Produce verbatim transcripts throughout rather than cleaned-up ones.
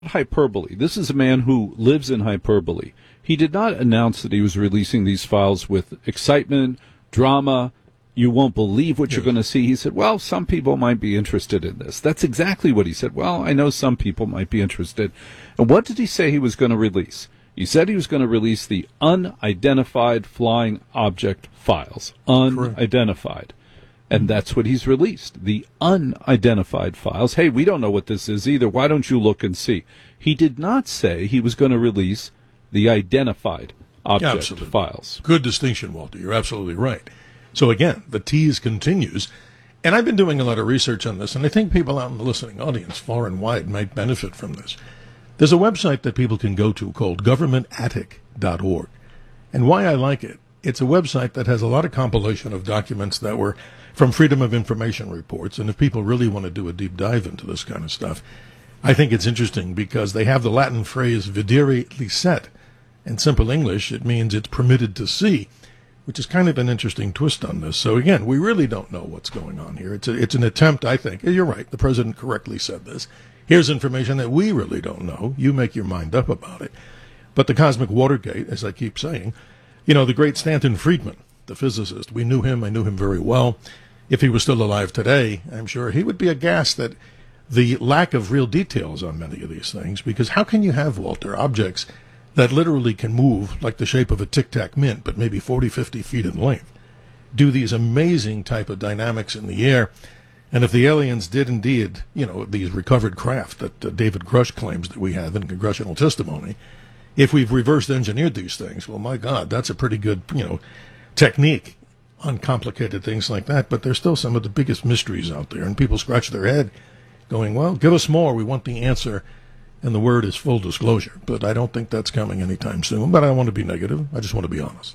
hyperbole. This is a man who lives in hyperbole. He did not announce that he was releasing these files with excitement, drama. You won't believe what yes. you're going to see. He said, well, some people might be interested in this. That's exactly what he said. Well, I know some people might be interested. And what did he say he was going to release? He said he was going to release the unidentified flying object files. Unidentified. Correct. And that's what he's released, the unidentified files. Hey, we don't know what this is either. Why don't you look and see? He did not say he was going to release the identified object Absolutely. files. Good distinction, Walter. You're absolutely right. So again, the tease continues. And I've been doing a lot of research on this, and I think people out in the listening audience, far and wide, might benefit from this. There's a website that people can go to called government attic dot org. And why I like it, it's a website that has a lot of compilation of documents that were from Freedom of Information reports. And if people really want to do a deep dive into this kind of stuff, I think it's interesting because they have the Latin phrase videre licet. In simple English, it means it's permitted to see, which is kind of an interesting twist on this. So again, we really don't know what's going on here. It's a, it's an attempt, I think. You're right. The president correctly said this. Here's information that we really don't know. You make your mind up about it. But the cosmic Watergate, as I keep saying, you know, the great Stanton Friedman, the physicist, we knew him. I knew him very well. If he was still alive today, I'm sure he would be aghast at the lack of real details on many of these things. Because how can you have, Walter, objects that literally can move like the shape of a tic-tac mint, but maybe forty, fifty feet in length, do these amazing type of dynamics in the air? And if the aliens did indeed, you know, these recovered craft that uh, David Grush claims that we have in congressional testimony, if we've reversed engineered these things, well, my God, that's a pretty good, you know, technique on complicated things like that. But there's still some of the biggest mysteries out there, and people scratch their head going, well, give us more. We want the answer. And the word is full disclosure. But I don't think that's coming anytime soon. But I don't want to be negative. I just want to be honest.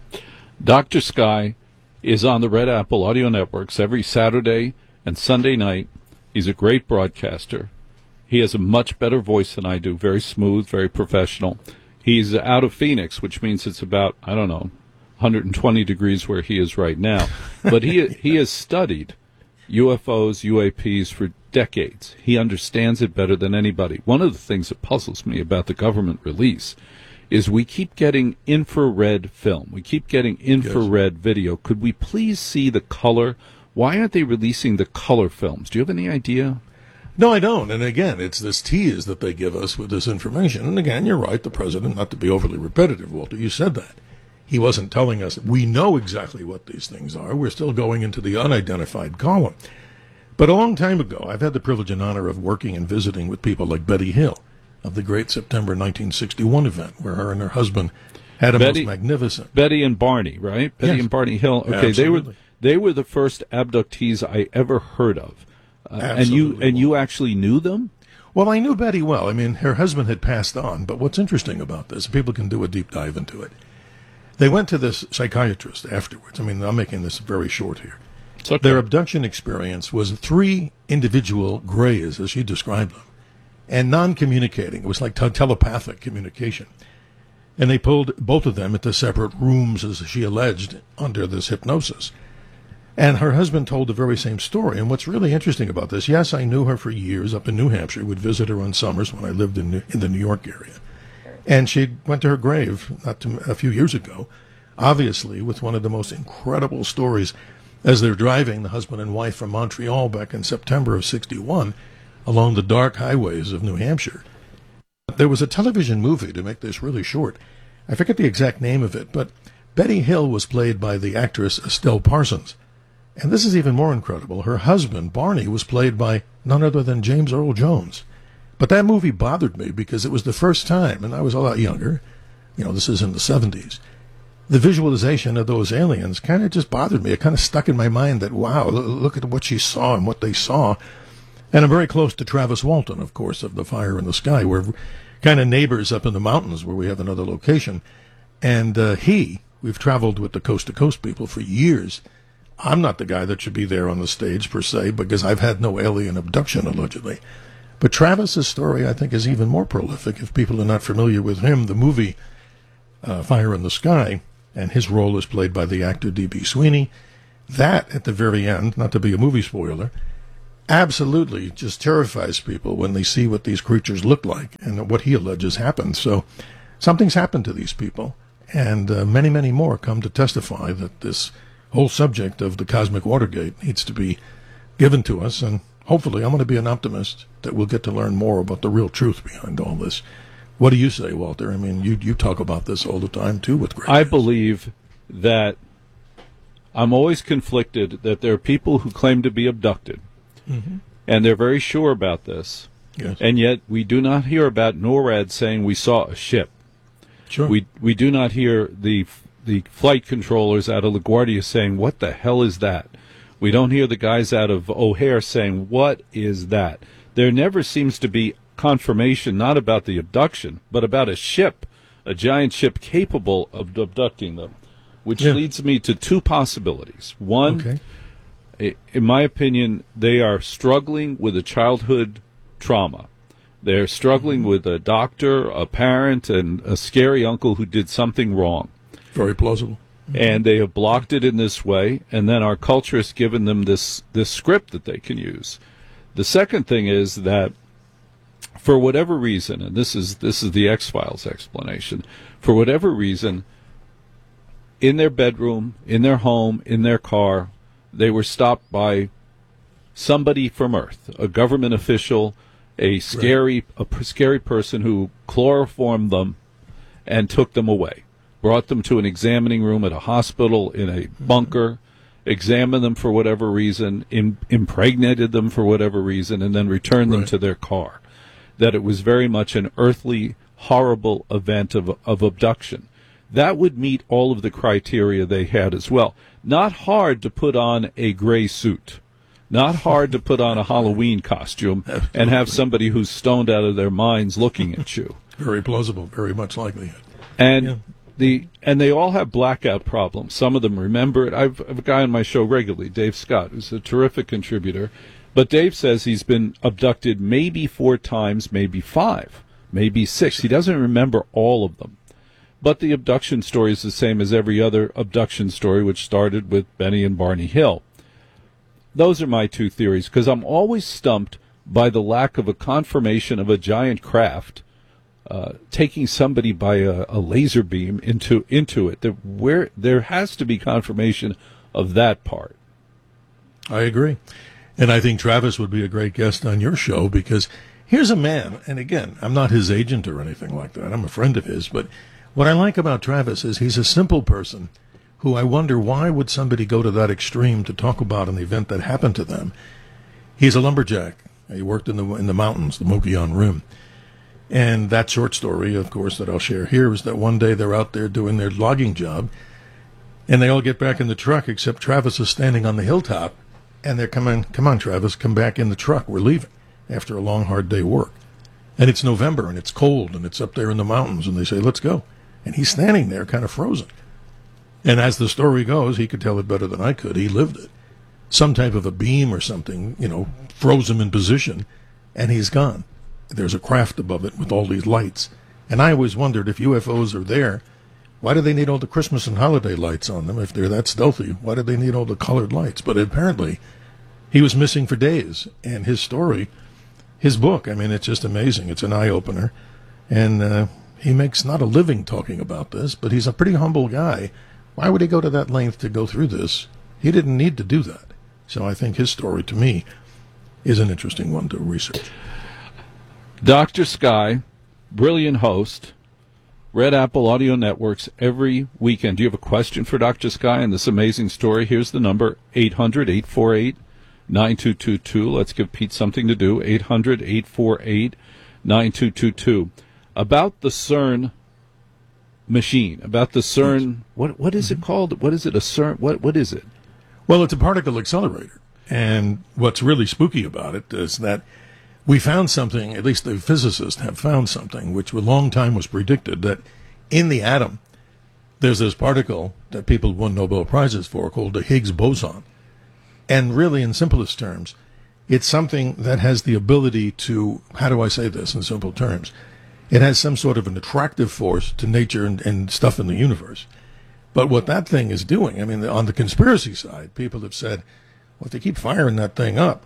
Doctor Sky is on the Red Apple Audio Networks every Saturday and Sunday night. He's a great broadcaster. He has a much better voice than I do. Very smooth, very professional. He's out of Phoenix, which means it's about, I don't know, one hundred twenty degrees where he is right now. But he he has studied U F Os, U A Ps for decades. He understands it better than anybody. One of the things that puzzles me about the government release is we keep getting infrared film. We keep getting infrared yes. video. Could we please see the color? Why aren't they releasing the color films? Do you have any idea? No, I don't. And again, it's this tease that they give us with this information. And again, you're right, the president, not to be overly repetitive, Walter, you said that. He wasn't telling us, we know exactly what these things are. We're still going into the unidentified column. But a long time ago, I've had the privilege and honor of working and visiting with people like Betty Hill of the great September nineteen sixty-one event, where her and her husband had a Betty, most magnificent... Betty and Barney, right? Betty yes. and Barney Hill. Okay, Absolutely. they were they were the first abductees I ever heard of. Uh, and you and you actually knew them? Well, I knew Betty well. I mean, her husband had passed on. But what's interesting about this, people can do a deep dive into it. They went to this psychiatrist afterwards. I mean, I'm making this very short here. Okay. Their abduction experience was three individual grays, as she described them, and non-communicating. It was like te- telepathic communication. And they pulled both of them into separate rooms, as she alleged, under this hypnosis. And her husband told the very same story. And what's really interesting about this, yes, I knew her for years up in New Hampshire. Would visit her on summers when I lived in, New- in the New York area. And she went to her grave not too, a few years ago, obviously with one of the most incredible stories. As they're driving, the husband and wife, from Montreal back in September of sixty-one, along the dark highways of New Hampshire. There was a television movie, to make this really short. I forget the exact name of it, but Betty Hill was played by the actress Estelle Parsons. And this is even more incredible. Her husband, Barney, was played by none other than James Earl Jones. But that movie bothered me because it was the first time, and I was a lot younger, you know, this is in the seventies, the visualization of those aliens kind of just bothered me. It kind of stuck in my mind that, wow, look at what she saw and what they saw. And I'm very close to Travis Walton, of course, of the Fire in the Sky. We're kind of neighbors up in the mountains where we have another location. And uh, he, we've traveled with the Coast to Coast people for years. I'm not the guy that should be there on the stage, per se, because I've had no alien abduction, allegedly. But Travis's story, I think, is even more prolific. If people are not familiar with him, the movie uh, Fire in the Sky, and his role is played by the actor D B Sweeney. That, at the very end, not to be a movie spoiler, absolutely just terrifies people when they see what these creatures look like and what he alleges happened. So something's happened to these people, and uh, many, many more come to testify that this whole subject of the cosmic Watergate needs to be given to us. And hopefully, I'm going to be an optimist that we'll get to learn more about the real truth behind all this. What do you say, Walter? I mean, you you talk about this all the time, too, with great I news. believe that I'm always conflicted that there are people who claim to be abducted, Mm-hmm. and they're very sure about this, Yes. and yet we do not hear about NORAD saying we saw a ship. Sure. We we do not hear the the flight controllers out of LaGuardia saying, what the hell is that? We don't hear the guys out of O'Hare saying, what is that? There never seems to be confirmation, not about the abduction, but about a ship, a giant ship capable of abducting them, which Yeah. leads me to two possibilities. One, Okay. i- in my opinion, they are struggling with a childhood trauma. They're struggling with a doctor, a parent, and a scary uncle who did something wrong. Very plausible. And they have blocked it in this way, and then our culture has given them this, this script that they can use. The second thing is that for whatever reason, and this is this is the X-Files explanation, for whatever reason, in their bedroom, in their home, in their car, they were stopped by somebody from Earth, a government official, a scary a p- scary person who chloroformed them and took them away, brought them to an examining room at a hospital in a bunker, examined them for whatever reason, im- impregnated them for whatever reason, and then returned them Right. to their car. That it was very much an earthly, horrible event of, of abduction. That would meet all of the criteria they had as well. Not hard to put on a gray suit. Not hard to put on a Halloween costume and have somebody who's stoned out of their minds looking at you. Very plausible. Very much likely. And Yeah. the and they all have blackout problems. Some of them remember it. I've, I have a guy on my show regularly, Dave Scott, who's a terrific contributor. But Dave says he's been abducted maybe four times, maybe five, maybe six. He doesn't remember all of them. But the abduction story is the same as every other abduction story, which started with Benny and Barney Hill. Those are my two theories, because I'm always stumped by the lack of a confirmation of a giant craft uh, taking somebody by a, a laser beam into into it. There, where there has to be confirmation of that part. I agree. And I think Travis would be a great guest on your show, because here's a man, and again, I'm not his agent or anything like that. I'm a friend of his, but what I like about Travis is he's a simple person who I wonder, why would somebody go to that extreme to talk about an event that happened to them? He's a lumberjack. He worked in the in the mountains, the Mogollon Rim. And that short story, of course, that I'll share here is that one day they're out there doing their logging job, and they all get back in the truck except Travis is standing on the hilltop, and they're coming, come on, Travis, come back in the truck. We're leaving after a long, hard day work. And it's November, and it's cold, and it's up there in the mountains, and they say, let's go. And he's standing there kind of frozen. And as the story goes, he could tell it better than I could. He lived it. Some type of a beam or something, you know, froze him in position, and he's gone. There's a craft above it with all these lights. And I always wondered, if U F Os are there, why do they need all the Christmas and holiday lights on them? If they're that stealthy, why do they need all the colored lights? But apparently, he was missing for days. And his story, his book, I mean, it's just amazing. It's an eye-opener. And uh, he makes not a living talking about this, but he's a pretty humble guy. Why would he go to that length to go through this? He didn't need to do that. So I think his story, to me, is an interesting one to research. Doctor Sky, brilliant host, Red Apple Audio Networks every weekend. Do you have a question for Doctor Sky and this amazing story? Here's the number, eight hundred, eight four eight, nine two two two. Let's give Pete something to do, eight hundred, eight four eight, nine two two two. About the CERN machine, about the CERN, what what is it called? What is it, a CERN, what what is it? Well, it's a particle accelerator. And what's really spooky about it is that we found something, at least the physicists have found something, which a long time was predicted, that in the atom, there's this particle that people won Nobel Prizes for called the Higgs boson. And really, in simplest terms, it's something that has the ability to, how do I say this in simple terms? It has some sort of an attractive force to nature and, and stuff in the universe. But what that thing is doing, I mean, on the conspiracy side, people have said, well, if they keep firing that thing up,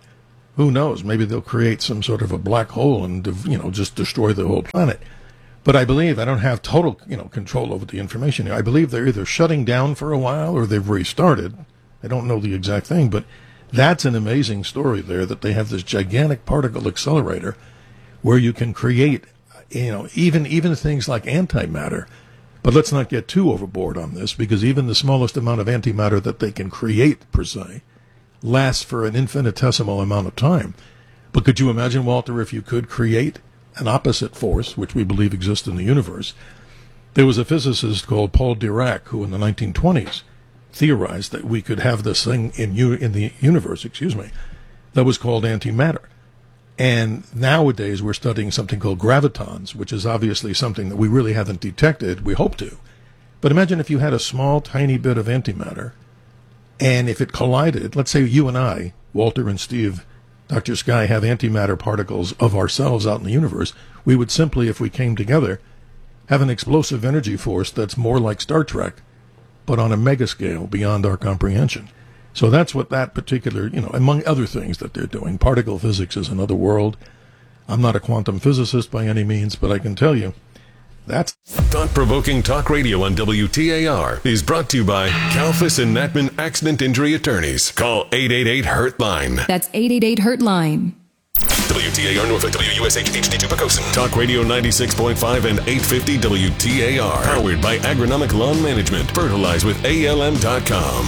Who knows? Maybe they'll create some sort of a black hole and, you know, just destroy the whole planet. But I believe I don't have total, you know, control over the information here. I believe they're either shutting down for a while or they've restarted. I don't know the exact thing, but that's an amazing story there, that they have this gigantic particle accelerator where you can create, you know, even even things like antimatter. But let's not get too overboard on this, because even the smallest amount of antimatter that they can create, per se, lasts for an infinitesimal amount of time. But could you imagine, Walter, if you could create an opposite force, which we believe exists in the universe? There was a physicist called Paul Dirac who in the nineteen twenties theorized that we could have this thing in, u- in the universe, excuse me, that was called antimatter. And nowadays we're studying something called gravitons, which is obviously something that we really haven't detected. We hope to. But imagine if you had a small, tiny bit of antimatter, and if it collided, let's say you and I, Walter and Steve, Doctor Sky, have antimatter particles of ourselves out in the universe, we would simply, if we came together, have an explosive energy force that's more like Star Trek, but on a mega scale beyond our comprehension. So that's what that particular, you know, among other things that they're doing. Particle physics is another world. I'm not a quantum physicist by any means, but I can tell you that's... Thought-provoking talk radio on W T A R is brought to you by Kalfas and Natman Accident Injury Attorneys. Call eight eight eight, hurt line. That's eight eight eight, hurt line. W T A R Norfolk, W U S H H D two Pocosin. Talk Radio ninety-six point five and eight fifty W T A R. Powered by Agronomic Lawn Management. Fertilize with A L M dot com.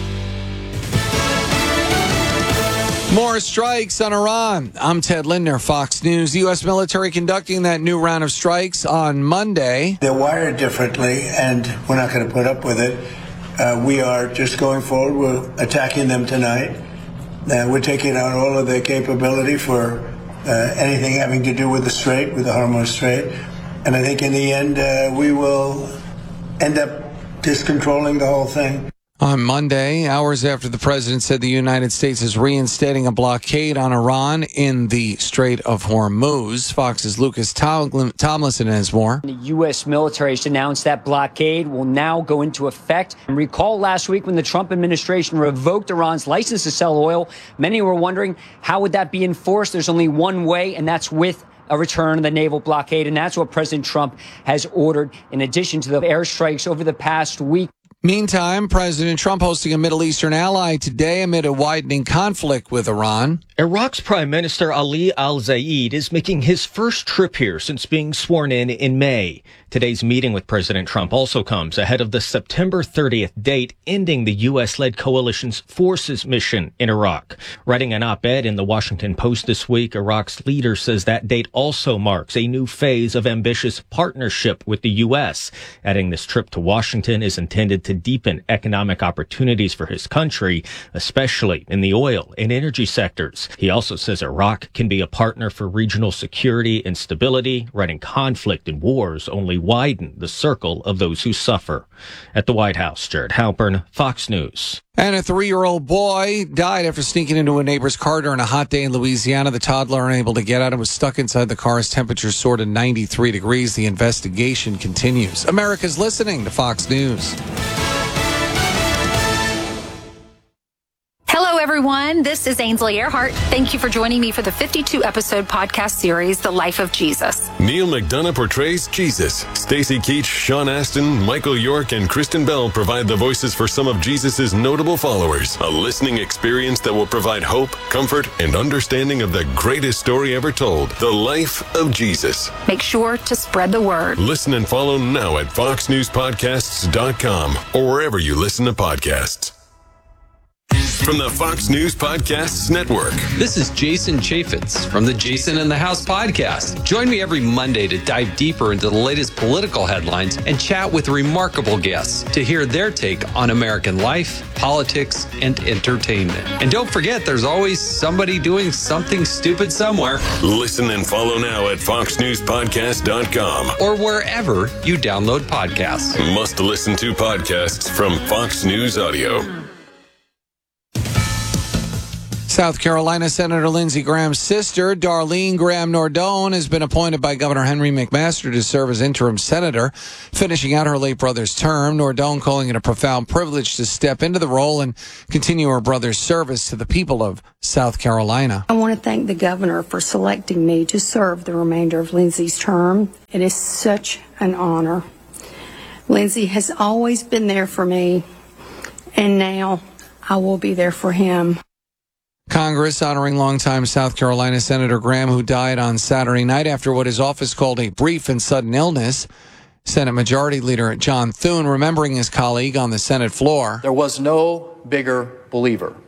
More strikes on Iran. I'm Ted Lindner, Fox News. The U S military conducting that new round of strikes on Monday. They're wired differently, and we're not going to put up with it. Uh, we are just going forward. We're attacking them tonight. Uh, we're taking out all of their capability for uh, anything having to do with the Strait, with the Hormuz Strait. And I think in the end, uh, we will end up just controlling the whole thing. On Monday, hours after the president said the United States is reinstating a blockade on Iran in the Strait of Hormuz, Fox's Lucas Tom- Tomlinson has more. The U S military has announced that blockade will now go into effect. And recall last week when the Trump administration revoked Iran's license to sell oil, many were wondering how would that be enforced? There's only one way, and that's with a return of the naval blockade. And that's what President Trump has ordered, in addition to the airstrikes over the past week. Meantime, President Trump hosting a Middle Eastern ally today amid a widening conflict with Iran. Iraq's Prime Minister Ali al-Zayed is making his first trip here since being sworn in in May. Today's meeting with President Trump also comes ahead of the September thirtieth date ending the U S-led coalition's forces mission in Iraq. Writing an op-ed in the Washington Post this week, Iraq's leader says that date also marks a new phase of ambitious partnership with the U S, adding this trip to Washington is intended to deepen economic opportunities for his country, especially in the oil and energy sectors. He also says Iraq can be a partner for regional security and stability, writing conflict and wars only widen the circle of those who suffer. At the White House, Jared Halpern, Fox News. And a three-year-old boy died after sneaking into a neighbor's car during a hot day in Louisiana. The toddler, unable to get out, and was stuck inside the car as temperatures soared to ninety-three degrees. The investigation continues. America's listening to Fox News. Hello, everyone. This is Ainsley Earhart. Thank you for joining me for the fifty-two episode podcast series, The Life of Jesus. Neil McDonough portrays Jesus. Stacy Keach, Sean Astin, Michael York, and Kristen Bell provide the voices for some of Jesus' notable followers. A listening experience that will provide hope, comfort, and understanding of the greatest story ever told, The Life of Jesus. Make sure to spread the word. Listen and follow now at fox news podcasts dot com or wherever you listen to podcasts. From the Fox News Podcasts Network. This is Jason Chaffetz from the Jason in the House podcast. Join me every Monday to dive deeper into the latest political headlines and chat with remarkable guests to hear their take on American life, politics, and entertainment. And don't forget, there's always somebody doing something stupid somewhere. Listen and follow now at fox news podcast dot com or wherever you download podcasts. Must listen to podcasts from Fox News Audio. South Carolina Senator Lindsey Graham's sister, Darlene Graham Nordone, has been appointed by Governor Henry McMaster to serve as interim senator, finishing out her late brother's term. Nordone calling it a profound privilege to step into the role and continue her brother's service to the people of South Carolina. I want to thank the governor for selecting me to serve the remainder of Lindsey's term. It is such an honor. Lindsey has always been there for me, and now I will be there for him. Congress honoring longtime South Carolina Senator Graham, who died on Saturday night after what his office called a brief and sudden illness. Senate Majority Leader John Thune remembering his colleague on the Senate floor. There was no bigger believer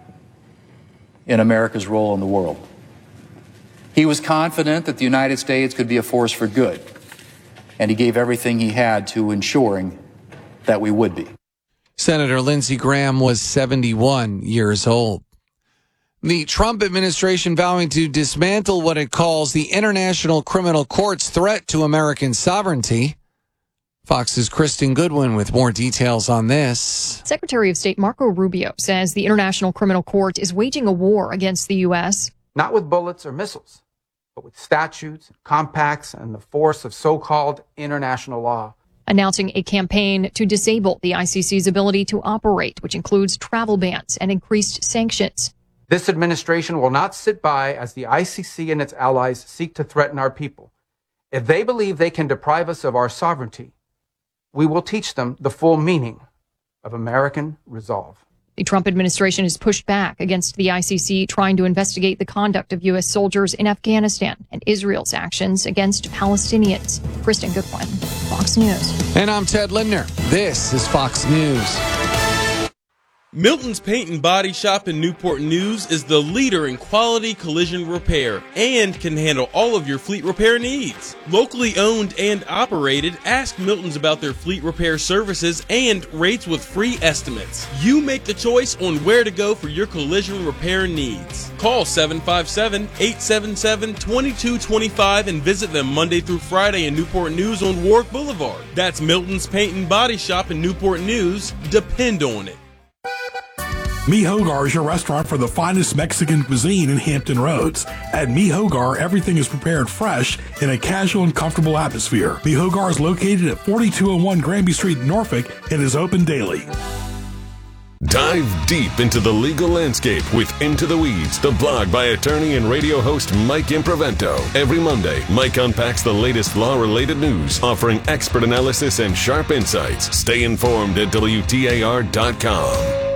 in America's role in the world. He was confident that the United States could be a force for good, and he gave everything he had to ensuring that we would be. Senator Lindsey Graham was seventy-one years old. The Trump administration vowing to dismantle what it calls the International Criminal Court's threat to American sovereignty. Fox's Kristen Goodwin with more details on this. Secretary of State Marco Rubio says the International Criminal Court is waging a war against the U S. Not with bullets or missiles, but with statutes, compacts, and the force of so-called international law. Announcing a campaign to disable the I C C's ability to operate, which includes travel bans and increased sanctions. This administration will not sit by as the I C C and its allies seek to threaten our people. If they believe they can deprive us of our sovereignty, we will teach them the full meaning of American resolve. The Trump administration has pushed back against the I C C trying to investigate the conduct of U S soldiers in Afghanistan and Israel's actions against Palestinians. Kristen Goodwin, Fox News. And I'm Ted Lindner. This is Fox News. Milton's Paint and Body Shop in Newport News is the leader in quality collision repair and can handle all of your fleet repair needs. Locally owned and operated, ask Milton's about their fleet repair services and rates with free estimates. You make the choice on where to go for your collision repair needs. Call seven five seven, eight seven seven, two two two five and visit them Monday through Friday in Newport News on Warwick Boulevard. That's Milton's Paint and Body Shop in Newport News. Depend on it. Mi Hogar is your restaurant for the finest Mexican cuisine in Hampton Roads. At Mi Hogar, everything is prepared fresh in a casual and comfortable atmosphere. Mi Hogar is located at forty-two oh one Granby Street, Norfolk, and is open daily. Dive deep into the legal landscape with Into the Weeds, the blog by attorney and radio host Mike Improvento. Every Monday, Mike unpacks the latest law-related news, offering expert analysis and sharp insights. Stay informed at W T A R dot com.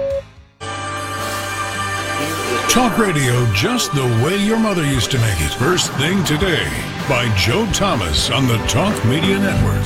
Talk radio just the way your mother used to make it. First Thing Today by Joe Thomas on the Talk Media Network.